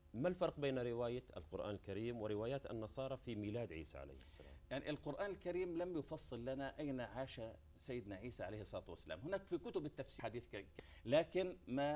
ما الفرق بين رواية القرآن الكريم وروايات النصارى في ميلاد عيسى عليه السلام؟ يعني القرآن الكريم لم يفصل لنا أين عاش سيدنا عيسى عليه الصلاة والسلام. هناك في كتب التفسير حديث لكن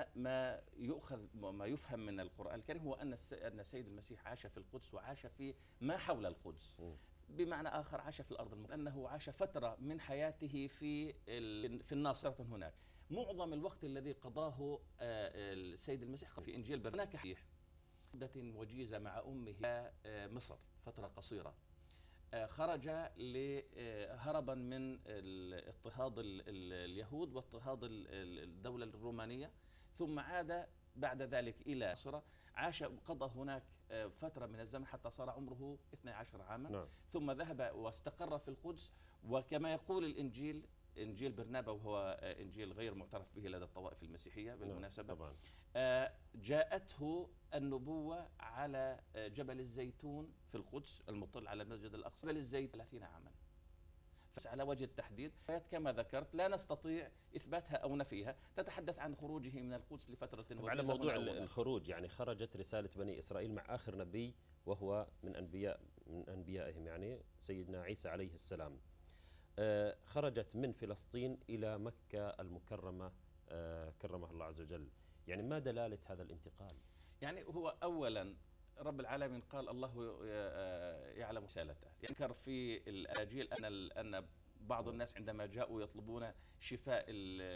ما يفهم من القرآن الكريم هو أن سيد المسيح عاش في القدس وعاش في ما حول القدس. بمعنى آخر عاش في الأرض أنه عاش فترة من حياته في الناصرة هناك. معظم الوقت الذي قضاه السيد المسيح في إنجيل برناك مدة وجيزة مع أمه إلى مصر فترة قصيرة. خرج هربا من اضطهاد اليهود واضطهاد الدولة الرومانية، ثم عاد بعد ذلك إلى مصر. قضى هناك فترة من الزمن حتى صار عمره 12 عاما. نعم. ثم ذهب واستقر في القدس، وكما يقول الإنجيل، إنجيل برنابا، وهو إنجيل غير معترف به لدى الطوائف المسيحية بالمناسبة. طبعا. جاءته النبوة على جبل الزيتون في القدس المطل على المسجد الأقصى، جبل الزيتون 30 عاما. على وجه التحديد كما ذكرت لا نستطيع إثباتها أو نفيها، تتحدث عن خروجه من القدس لفترة وجيزة. على موضوع الخروج، يعني خرجت رسالة بني إسرائيل مع آخر نبي وهو من أنبيائهم، يعني سيدنا عيسى عليه السلام. خرجت من فلسطين إلى مكة المكرمة كرمها الله عز وجل. يعني ما دلالة هذا الانتقال؟ يعني هو أولا رب العالمين قال الله يعلم رسالته. يذكر في الأناجيل أن بعض الناس عندما جاءوا يطلبون شفاء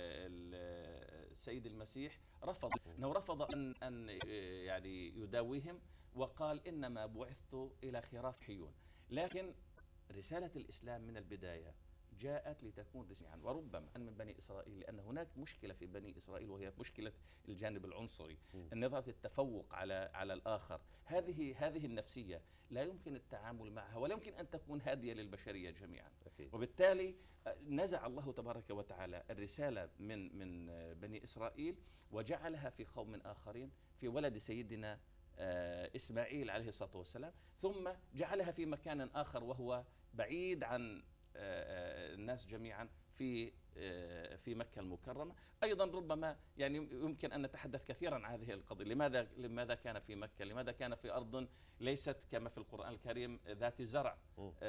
السيد المسيح رفض أن يعني يداويهم، وقال إنما بعثت إلى خراف حيون. لكن رسالة الإسلام من البداية جاءت لتكون رسميا، وربما من بني إسرائيل، لأن هناك مشكلة في بني إسرائيل وهي مشكلة الجانب العنصري، النظرة التفوق على الآخر. هذه النفسية لا يمكن التعامل معها ولا يمكن أن تكون هادية للبشرية جميعا. وبالتالي نزع الله تبارك وتعالى الرسالة من بني إسرائيل وجعلها في قوم آخرين، في ولد سيدنا إسماعيل عليه الصلاة والسلام، ثم جعلها في مكان آخر وهو بعيد عن الناس جميعا في مكة المكرمة. أيضا ربما يعني يمكن أن نتحدث كثيرا عن هذه القضية. لماذا كان في مكة؟ لماذا كان في أرض ليست كما في القرآن الكريم ذات زرع،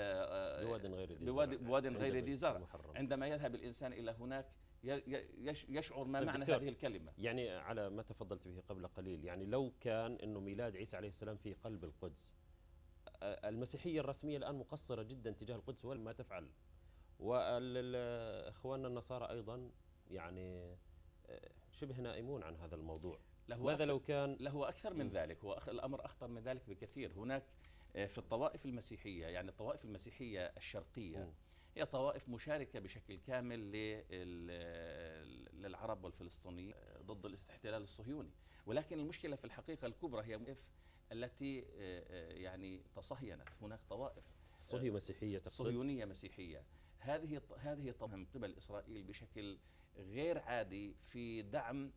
بواد غير ذي زرع؟ عندما يذهب الإنسان إلى هناك يشعر ما معنى هذه الكلمة. يعني على ما تفضلت به قبل قليل، يعني لو كان إنه ميلاد عيسى عليه السلام في قلب القدس، المسيحية الرسمية الآن مقصرة جدا تجاه القدس وما تفعل، وإخواننا النصارى أيضا يعني شبه نائمون عن هذا الموضوع. ماذا لو كان له أكثر من ذلك؟ هو الأمر أخطر من ذلك بكثير. هناك في الطوائف المسيحية، يعني الطوائف المسيحية الشرقية هي طوائف مشاركة بشكل كامل للعرب والفلسطينيين ضد الاحتلال الصهيوني، ولكن المشكلة في الحقيقة الكبرى هي التي يعني تصهينت. هناك طوائف صهيونية مسيحية. هذه من قبل إسرائيل بشكل غير عادي في دعم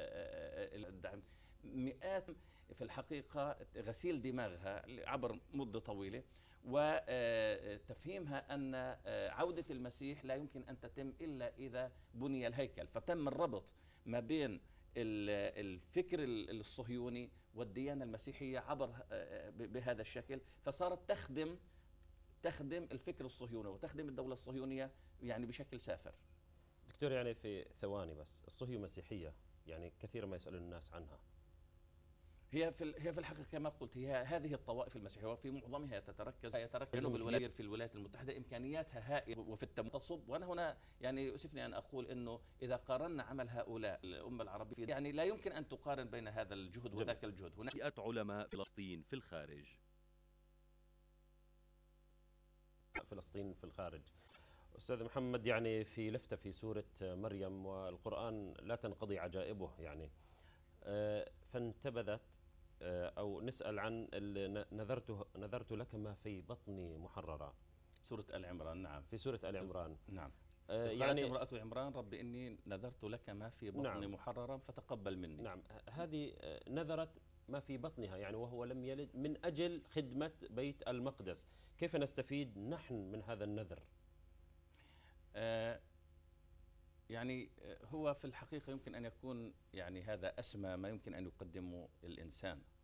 مئات في الحقيقة غسيل دماغها عبر مدة طويلة، وتفهيمها أن عودة المسيح لا يمكن أن تتم إلا إذا بني الهيكل. فتم الربط ما بين الفكر الصهيوني والديانة المسيحية عبر بهذا الشكل، فصارت تخدم الفكر الصهيوني وتخدم الدولة الصهيونية يعني بشكل سافر. دكتور، يعني في ثواني بس، الصهيونية مسيحية يعني كثير ما يسأل الناس عنها. هي في الحقيقة كما قلت هي هذه الطوائف المسيحية، وفي معظمها يتركز في الولايات المتحدة إمكانياتها هائلة وفي التصب. وأنا هنا يعني يؤسفني أن أقول إنه إذا قارنا عمل هؤلاء الأمة العربية، يعني لا يمكن أن تقارن بين هذا الجهد وذاك الجهد. هناك علماء فلسطين في الخارج. فلسطين في الخارج. أستاذ محمد، يعني في لفتة في سورة مريم، والقرآن لا تنقضي عجائبه، يعني فانتبذت أو نسأل عن نذرت لك ما في بطني محررا. سورة آل عمران. نعم، في سورة آل عمران. نعم. يعني امرأة عمران رب إني نذرت لك ما في بطني نعم. محررا فتقبل مني. نعم، هذه نذرت ما في بطنها، يعني وهو لم يلد، من أجل خدمة بيت المقدس. كيف نستفيد نحن من هذا النذر؟ يعني هو في الحقيقة يمكن أن يكون يعني هذا أسمى ما يمكن أن يقدمه الإنسان.